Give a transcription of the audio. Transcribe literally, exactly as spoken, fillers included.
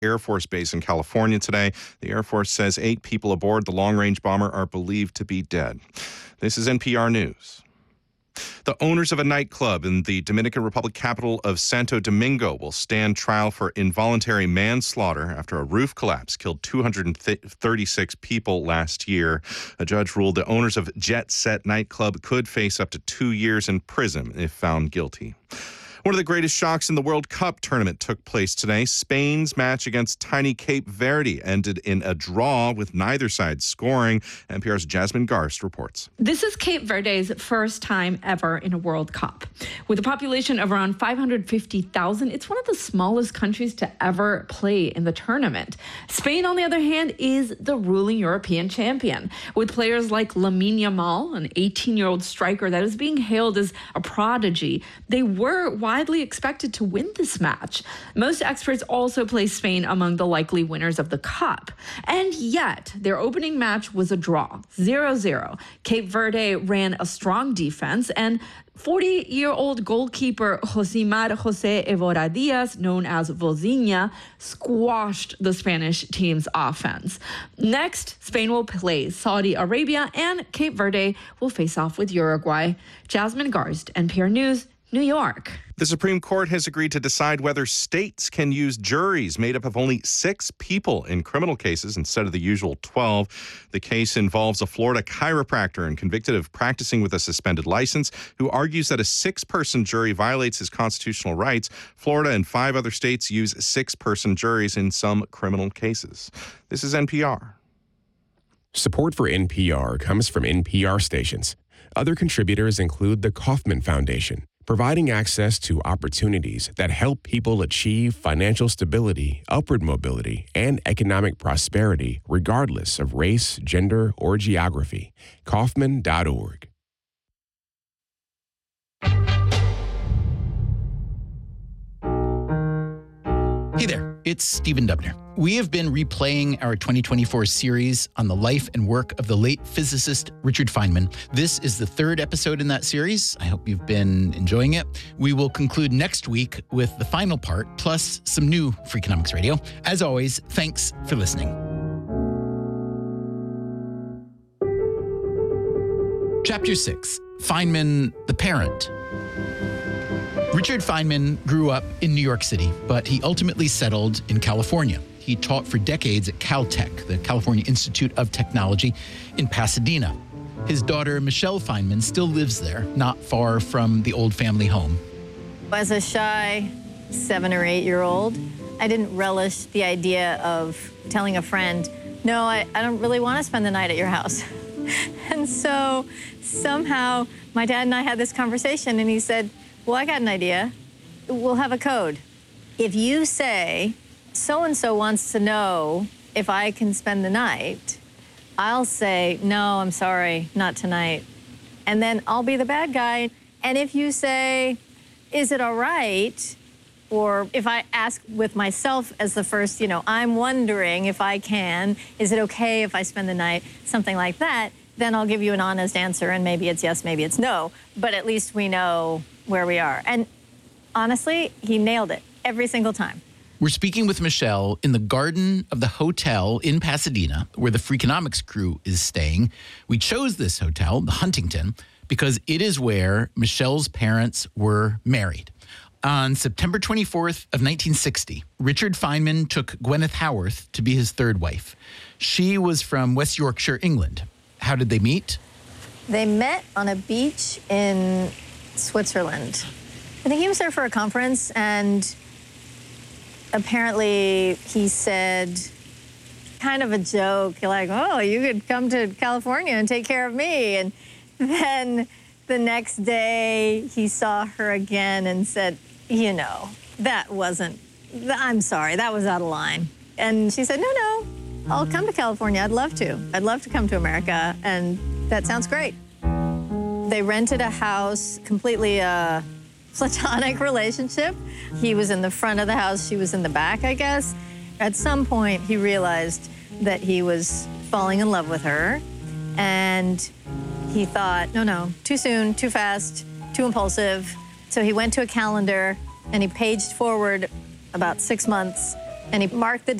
Air Force Base in California today. The Air Force says eight people aboard the long-range bomber are believed to be dead. This is N P R News. The owners of a nightclub in the Dominican Republic capital of Santo Domingo will stand trial for involuntary manslaughter after a roof collapse killed two hundred thirty-six people last year. A judge ruled the owners of Jet Set nightclub could face up to two years in prison if found guilty. One of the greatest shocks in the World Cup tournament took place today. Spain's match against tiny Cape Verde ended in a draw with neither side scoring. N P R's Jasmine Garst reports. This is Cape Verde's first time ever in a World Cup. With a population of around five hundred fifty thousand, it's one of the smallest countries to ever play in the tournament. Spain, on the other hand, is the ruling European champion, with players like Lamine Yamal, an eighteen-year-old striker that is being hailed as a prodigy. They were widely expected to win this match. Most experts also place Spain among the likely winners of the Cup. And yet, their opening match was a draw, zero zero. Cape Verde ran a strong defense, and forty-year-old goalkeeper Josimar Jose Evora Diaz, known as Vozinha, squashed the Spanish team's offense. Next, Spain will play Saudi Arabia, and Cape Verde will face off with Uruguay. Jasmine Garst, N P R News, New York. The Supreme Court has agreed to decide whether states can use juries made up of only six people in criminal cases instead of the usual twelve. The case involves a Florida chiropractor and convicted of practicing with a suspended license who argues that a six-person jury violates his constitutional rights. Florida and five other states use six-person juries in some criminal cases. This is N P R. Support for N P R comes from N P R stations. Other contributors include the Kauffman Foundation, providing access to opportunities that help people achieve financial stability, upward mobility, and economic prosperity regardless of race, gender, or geography. Kauffman dot org. Hey there, it's Stephen Dubner. We have been replaying our twenty twenty-four series on the life and work of the late physicist Richard Feynman. This is the third episode in that series. I hope you've been enjoying it. We will conclude next week with the final part, plus some new Freakonomics Radio. As always, thanks for listening. Chapter six, Feynman, the Parent. Richard Feynman grew up in New York City, but he ultimately settled in California. He taught for decades at Caltech, the California Institute of Technology in Pasadena. His daughter, Michelle Feynman, still lives there, not far from the old family home. As a shy seven or eight-year-old, I didn't relish the idea of telling a friend, no, I, I don't really want to spend the night at your house. And so somehow my dad and I had this conversation, and he said, well, I got an idea. We'll have a code. If you say, so-and-so wants to know if I can spend the night, I'll say, no, I'm sorry, not tonight. And then I'll be the bad guy. And if you say, is it all right? Or if I ask with myself as the first, you know, I'm wondering if I can, is it okay if I spend the night? Something like that. Then I'll give you an honest answer, and maybe it's yes, maybe it's no. But at least we know where we are. And honestly, he nailed it every single time. We're speaking with Michelle in the garden of the hotel in Pasadena, where the Freakonomics crew is staying. We chose this hotel, the Huntington, because it is where Michelle's parents were married. On September twenty-fourth of nineteen sixty, Richard Feynman took Gwyneth Howarth to be his third wife. She was from West Yorkshire, England. How did they meet? They met on a beach in Switzerland. I think he was there for a conference, and apparently he said, kind of a joke, like, oh, you could come to California and take care of me. And then the next day he saw her again and said, you know, that wasn't, I'm sorry, that was out of line. And she said, no, no, I'll come to California. I'd love to. I'd love to come to America, and that sounds great. They rented a house, completely a platonic relationship. He was in the front of the house, she was in the back, I guess. At some point, he realized that he was falling in love with her, and he thought, no, no, too soon, too fast, too impulsive. So he went to a calendar, and he paged forward about six months And he marked the